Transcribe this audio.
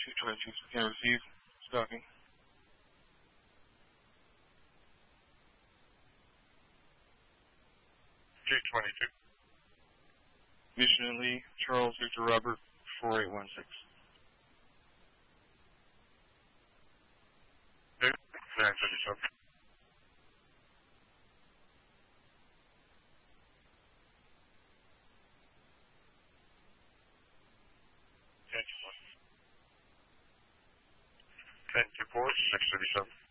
222, can I receive? Stalking. J22. Mission and Lee, Charles Victor Robert, 4816. Okay, 937. Thank you, 637.